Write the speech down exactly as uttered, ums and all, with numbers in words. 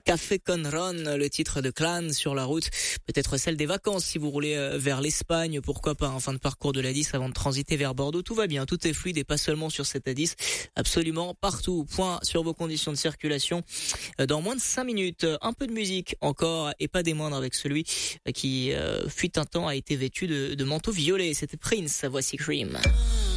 Café con Ron, le titre de Clan sur la route, peut-être celle des vacances si vous roulez vers l'Espagne, pourquoi pas en fin de parcours de l'A dix avant de transiter vers Bordeaux, tout va bien, tout est fluide et pas seulement sur cette A dix, absolument partout. Point sur vos conditions de circulation dans moins de cinq minutes. Un peu de musique encore et pas des moindres avec celui qui euh, fut un temps a été vêtu de, de manteau violet, c'était Prince, voici Cream.